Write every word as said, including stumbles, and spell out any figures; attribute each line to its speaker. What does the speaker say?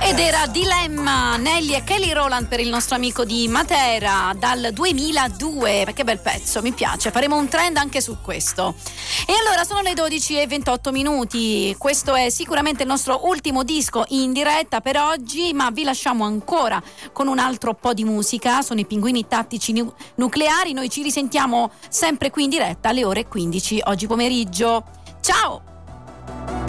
Speaker 1: Ed era Dilemma, Nelly e Kelly Rowland per il nostro amico di Matera dal duemiladue. Che bel pezzo, mi piace, faremo un trend anche su questo. E allora sono le dodici e ventotto minuti, questo è sicuramente il nostro ultimo disco in diretta per oggi, ma vi lasciamo ancora con un altro po' di musica. Sono i Pinguini Tattici nu- Nucleari. Noi ci risentiamo sempre qui in diretta alle ore quindici oggi pomeriggio. Ciao!